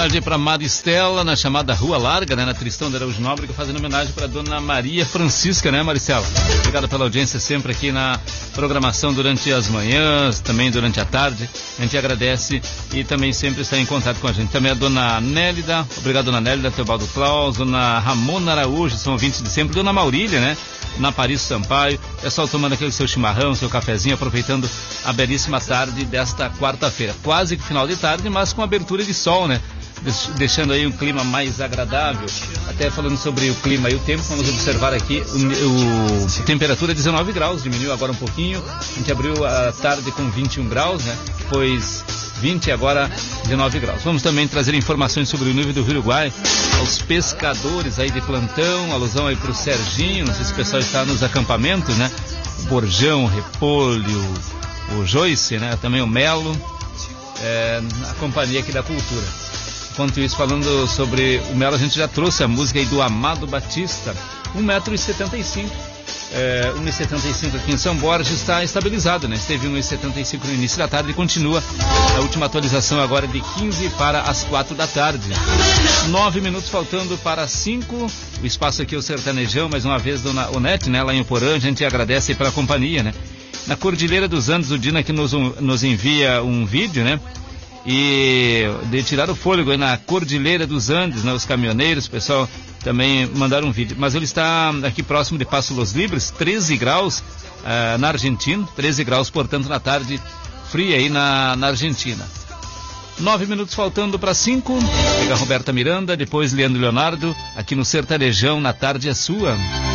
mensagem para Maristela, na chamada Rua Larga, né, na Tristão de Araújo Nóbrega, fazendo homenagem para Dona Maria Francisca, né, Maristela? Obrigado pela audiência sempre aqui na programação durante as manhãs, também durante a tarde. A gente agradece e também sempre está em contato com a gente. Também a Dona Nélida, obrigado Dona Nélida, Teobaldo Claus, Dona Ramona Araújo, são ouvintes de sempre, Dona Maurília, né, na Paris Sampaio, pessoal tomando aquele seu chimarrão, seu cafezinho, aproveitando a belíssima tarde desta quarta-feira, quase que final de tarde, mas com abertura de sol, né, deixando aí um clima mais agradável. Até falando sobre o clima e o tempo, vamos observar aqui a temperatura 19 graus, diminuiu agora um pouquinho, a gente abriu a tarde com 21 graus, né, pois 20 agora 19 graus. Vamos também trazer informações sobre o nível do Rio Uruguai, aos pescadores aí de plantão, alusão aí pro Serginho, não sei se o pessoal está nos acampamentos, né, o Borjão, o Repolho, o Joyce, né, também o Melo, a companhia aqui da cultura. Enquanto isso, falando sobre o Melo, a gente já trouxe a música aí do Amado Batista, 1,75 m, 1,75 aqui em São Borja, está estabilizado, né? Esteve 1,75 no início da tarde e continua a última atualização agora de 15 para as 4 da tarde. 9 minutos faltando para 5, o espaço aqui é o Sertanejão, mais uma vez Dona Onete, né? Lá em Uporã, a gente agradece aí pela companhia, né? Na Cordilheira dos Andes, o Dina que nos envia um vídeo, né? E de tirar o fôlego aí na Cordilheira dos Andes, né? Os caminhoneiros, o pessoal também mandaram um vídeo. Mas ele está aqui próximo de Passo Los Libres, 13 graus na Argentina, 13 graus, portanto, na tarde fria aí na Argentina. 9 minutos faltando para 5. Pega a Roberta Miranda, depois Leandro Leonardo, aqui no Sertanejão, na tarde é sua.